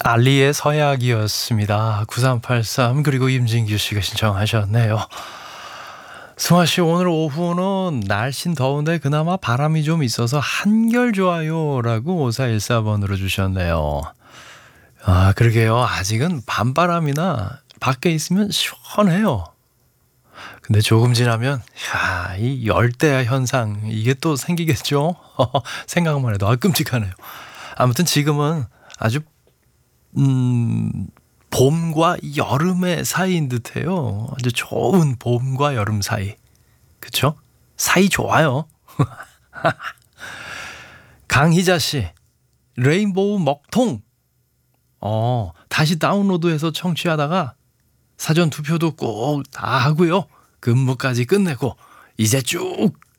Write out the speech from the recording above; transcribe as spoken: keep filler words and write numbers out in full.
알리의 서약이었습니다. 구삼팔삼 그리고 임진규 씨가 신청하셨네요. 승화 씨 오늘 오후는 날씬 더운데 그나마 바람이 좀 있어서 한결 좋아요라고 오사일사 번으로 주셨네요. 아 그러게요. 아직은 밤바람이나 밖에 있으면 시원해요. 근데 조금 지나면 야, 이 열대야 현상 이게 또 생기겠죠? 생각만 해도 아 끔찍하네요. 아무튼 지금은 아주 음, 봄과 여름의 사이인 듯해요. 아주 좋은 봄과 여름 사이. 그쵸? 사이 좋아요. 강희자 씨, 레인보우 먹통. 어, 다시 다운로드해서 청취하다가 사전 투표도 꼭 다 하고요. 근무까지 끝내고 이제 쭉